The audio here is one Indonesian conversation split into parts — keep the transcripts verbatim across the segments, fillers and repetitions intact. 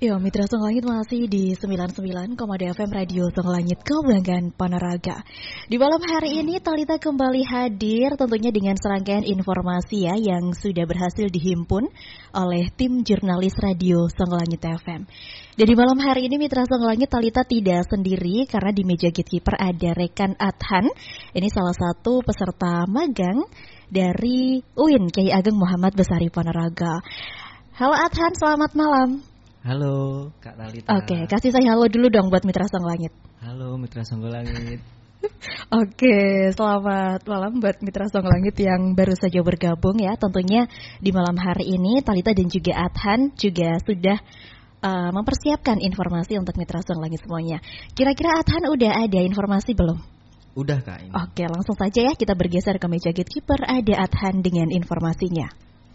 Yo, Mitra Song Langit masih di sembilan puluh sembilan koma dua F M Radio Song Langit Kebanggaan Panaraga. Di malam hari ini Talita kembali hadir tentunya dengan serangkaian informasi ya yang sudah berhasil dihimpun oleh tim jurnalis Radio Song Langit F M. Dan di malam hari ini Mitra Song Langit Talita tidak sendiri karena di meja gatekeeper ada rekan Adhan. Ini salah satu peserta magang dari U I N Kyai Ageng Muhammad Besari Panaraga. Halo Adhan, selamat malam. Halo Kak Talita. Oke, kasih saya halo dulu dong buat Mitra Song Langit. Halo Mitra Song Langit. Oke, selamat malam buat Mitra Song Langit yang baru saja bergabung ya. Tentunya di malam hari ini Talita dan juga Adhan juga sudah uh, mempersiapkan informasi untuk Mitra Song Langit semuanya. Kira-kira Adhan udah ada informasi belum? Udah Kak ini. Oke, langsung saja ya kita bergeser ke meja gatekeeper. Ada Adhan dengan informasinya.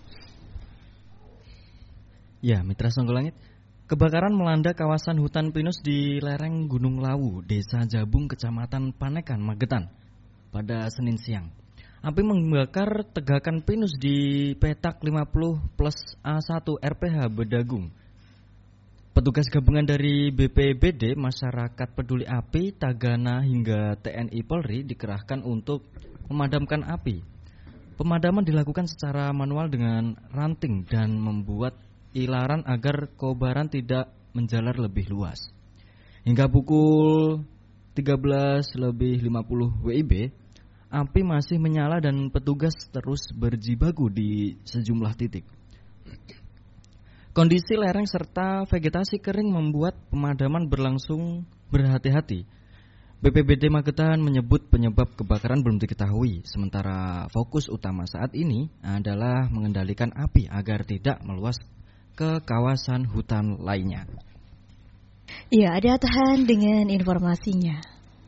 Ya, Mitra Song Langit. Kebakaran melanda kawasan hutan pinus di lereng Gunung Lawu, Desa Jabung, Kecamatan Panekan, Magetan pada Senin siang. Api membakar tegakan pinus di petak lima puluh plus A satu R P H Bedagung. Petugas gabungan dari B P B D, Masyarakat Peduli Api, Tagana hingga T N I Polri dikerahkan untuk memadamkan api. Pemadaman dilakukan secara manual dengan ranting dan membuat ilaran agar kobaran tidak menjalar lebih luas. Hingga pukul tiga belas lebih lima puluh W I B, api masih menyala dan petugas terus berjibaku di sejumlah titik. Kondisi lereng serta vegetasi kering membuat pemadaman berlangsung berhati-hati. B P B D Magetan menyebut penyebab kebakaran belum diketahui, sementara fokus utama saat ini adalah mengendalikan api agar tidak meluas ke kawasan hutan lainnya. Iya, ada Adhan dengan informasinya.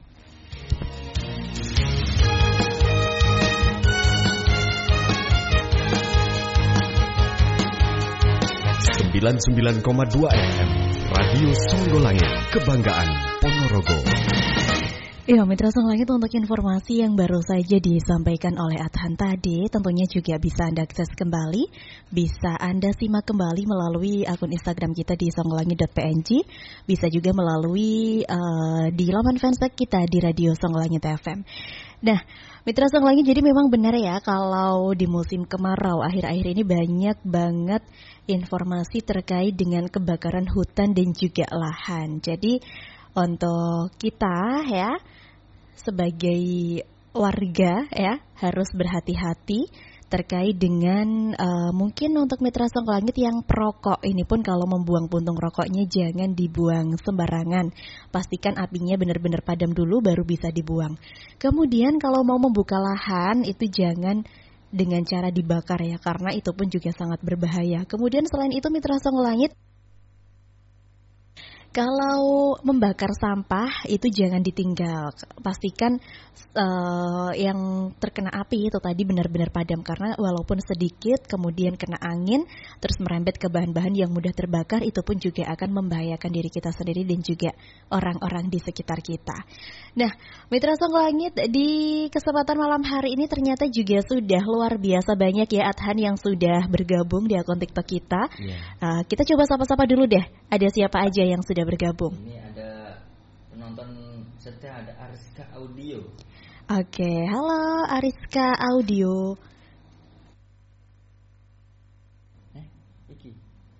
sembilan puluh sembilan koma dua F M Radio Songgo Langit Kebanggaan Ponorogo. Ya, Mitra Song Langit, untuk informasi yang baru saja disampaikan oleh Adhan tadi tentunya juga bisa Anda akses kembali, bisa Anda simak kembali melalui akun Instagram kita di songlangit dot p n g, bisa juga melalui uh, di laman fanspage kita di Radio Song Langit F M. Nah, Mitra Song Langit, jadi memang benar ya kalau di musim kemarau akhir-akhir ini banyak banget informasi terkait dengan kebakaran hutan dan juga lahan. Jadi untuk kita ya sebagai warga ya harus berhati-hati terkait dengan uh, mungkin untuk Mitra Song Langit yang perokok ini pun kalau membuang puntung rokoknya jangan dibuang sembarangan. Pastikan apinya benar-benar padam dulu baru bisa dibuang. Kemudian kalau mau membuka lahan itu jangan dengan cara dibakar ya, karena itu pun juga sangat berbahaya. Kemudian selain itu Mitra Song Langit, kalau membakar sampah itu jangan ditinggal. Pastikan uh, yang terkena api itu tadi benar-benar padam, karena walaupun sedikit kemudian kena angin terus merembet ke bahan-bahan yang mudah terbakar, itu pun juga akan membahayakan diri kita sendiri dan juga orang-orang di sekitar kita. Nah, Mitra Song Langit, di kesempatan malam hari ini ternyata juga sudah luar biasa banyak ya Adhan yang sudah bergabung di akun TikTok kita. Yeah. Uh, kita coba sapa-sapa dulu deh. Ada siapa aja yang sudah bergabung? Ini ada penonton setia, ada Ariska Audio. Oke, halo Ariska Audio. Eh, iki.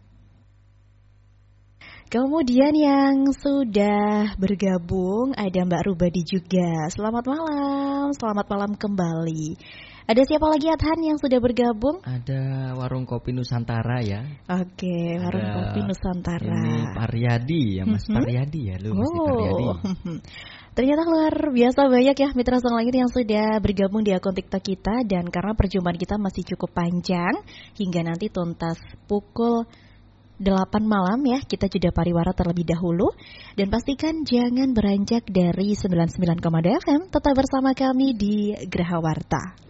Kemudian yang sudah bergabung ada Mbak Rubadi juga. Selamat malam, selamat malam kembali. Ada siapa lagi Adhan yang sudah bergabung? Ada Warung Kopi Nusantara ya. Oke, Warung ada Kopi Nusantara. Ini Paryadi ya, Mas mm-hmm. Paryadi ya, lu Mas oh. Paryadi. Ternyata luar biasa banyak ya Mitra Song Langit yang sudah bergabung di akun TikTok kita, dan karena perjumpaan kita masih cukup panjang hingga nanti tuntas pukul delapan malam ya, kita jeda pariwara terlebih dahulu. Dan pastikan jangan beranjak dari sembilan puluh sembilan koma dua F M, tetap bersama kami di Geraha Warta.